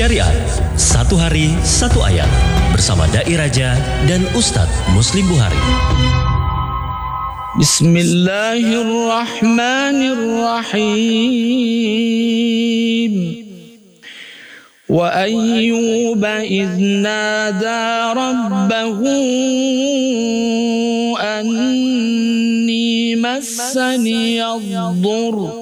Syariat, satu hari satu ayat bersama Dai Raja dan Ustadz Muslim Buhari. Bismillahirrahmanirrahim. Wa ayyuba idh nada rabbahu anni massani ad-durr